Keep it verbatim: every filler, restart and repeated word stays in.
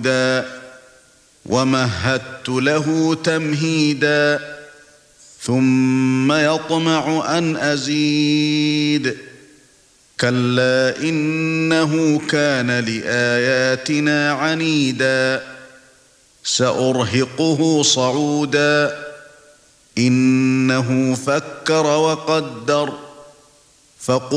مشهودا ومهدت له تمهيدا ثم يطمع أن أزيد كلا إنه كان لآياتنا عنيدا سأرهقه صعودا إنه فكر وقدر فقل